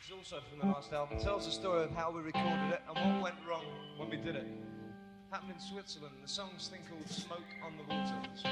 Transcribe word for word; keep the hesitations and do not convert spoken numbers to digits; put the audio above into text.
It's also from the last album. It tells the story of how we recorded it and what went wrong when we did it. Happened in Switzerland. The song's thing called Smoke on the Water.